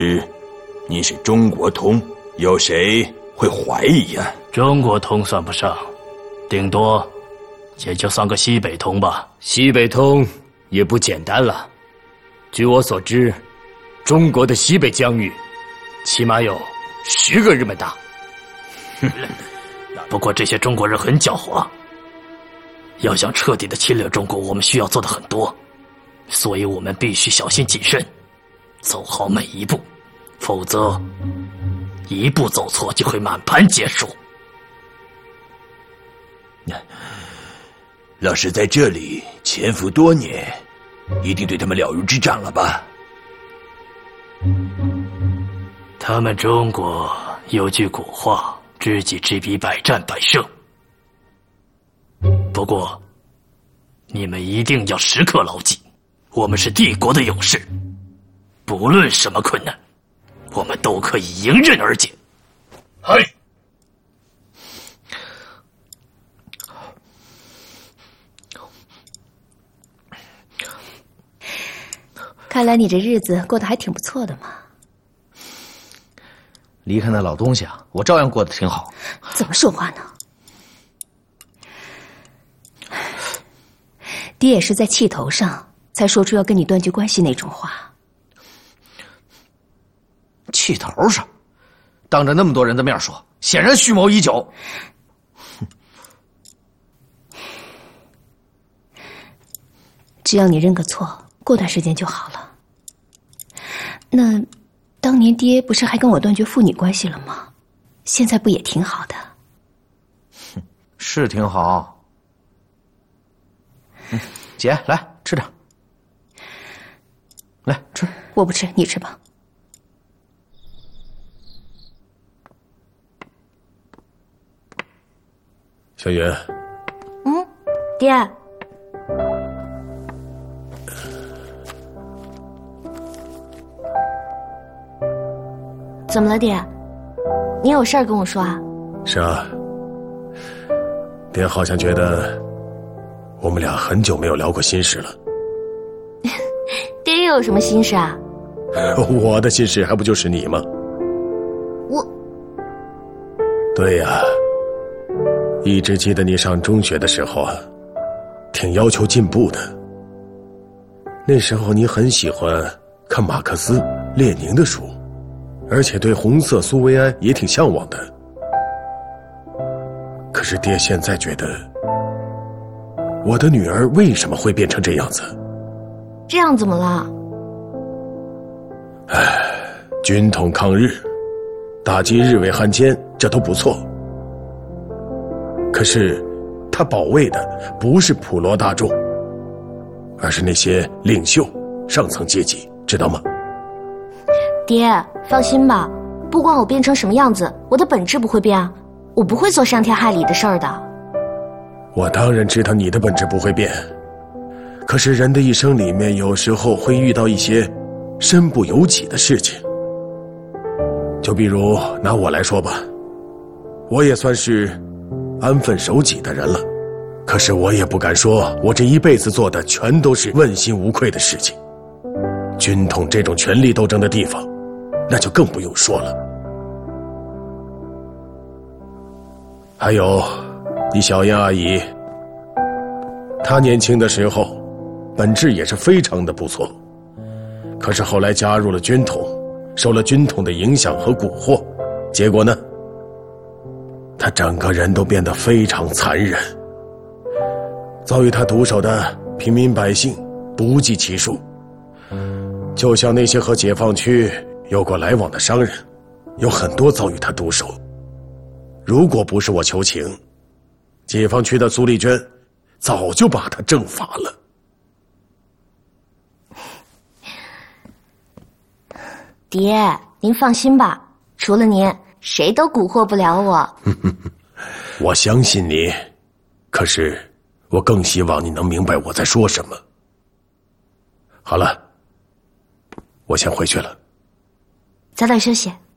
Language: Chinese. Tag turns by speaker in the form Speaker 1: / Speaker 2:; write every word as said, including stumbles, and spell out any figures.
Speaker 1: 你是中国通，有谁会怀疑呀？
Speaker 2: 中国通算不上，顶多也就算个西北通吧。
Speaker 3: 西北通也不简单了。据我所知，中国的西北疆域起码有十个日本大。
Speaker 2: 不过这些中国人很狡猾，要想彻底的侵略中国，我们需要做的很多，所以我们必须小心谨慎，走好每一步，否则一步走错就会满盘皆输。
Speaker 1: 老师在这里潜伏多年，一定对他们了如指掌了吧？
Speaker 2: 他们中国有句古话，知己知彼，百战百胜。不过你们一定要时刻牢记，我们是帝国的勇士，不论什么困难，我们都可以迎刃而解。
Speaker 3: 嗨！
Speaker 4: 看来你这日子过得还挺不错的嘛。
Speaker 5: 离开那老东西啊，我照样过得挺好。
Speaker 4: 怎么说话呢？爹也是在气头上才说出要跟你断绝关系那种话。
Speaker 5: 气头上，当着那么多人的面说，显然蓄谋已久。
Speaker 4: 只要你认个错，过段时间就好了。那当年爹不是还跟我断绝父女关系了吗？现在不也挺好的？
Speaker 5: 是挺好。嗯，姐，来吃点。来吃。
Speaker 4: 我不吃，你吃吧。
Speaker 6: 小云。
Speaker 4: 嗯，爹。怎么了，爹？你有事儿跟我说啊？
Speaker 6: 是啊，爹好像觉得我们俩很久没有聊过心事了。
Speaker 4: 爹又有什么心事啊？
Speaker 6: 我的心事还不就是你吗？
Speaker 4: 我……
Speaker 6: 对呀，一直记得你上中学的时候啊，挺要求进步的。那时候你很喜欢看马克思、列宁的书。而且对红色苏维埃也挺向往的。可是爹现在觉得，我的女儿为什么会变成这样子？
Speaker 4: 这样怎么了？
Speaker 6: 唉，军统抗日，打击日伪汉奸，这都不错。可是，他保卫的不是普罗大众，而是那些领袖、上层阶级，知道吗？
Speaker 4: 爹，放心吧，不管我变成什么样子，我的本质不会变，我不会做伤天害理的事儿的。
Speaker 6: 我当然知道你的本质不会变，可是人的一生里面，有时候会遇到一些身不由己的事情。就比如拿我来说吧，我也算是安分守己的人了，可是我也不敢说我这一辈子做的全都是问心无愧的事情。军统这种权力斗争的地方，那就更不用说了。还有你小燕阿姨，她年轻的时候本质也是非常的不错，可是后来加入了军统，受了军统的影响和蛊惑，结果呢，她整个人都变得非常残忍，遭遇她毒手的平民百姓不计其数，就像那些和解放区有过来往的商人，有很多遭遇他毒手。如果不是我求情，解放区的苏丽娟早就把他正法了。
Speaker 4: 爹，您放心吧，除了您，谁都蛊惑不了我。
Speaker 6: 我相信你，可是我更希望你能明白我在说什么。好了，我先回去了。
Speaker 4: 早点休息。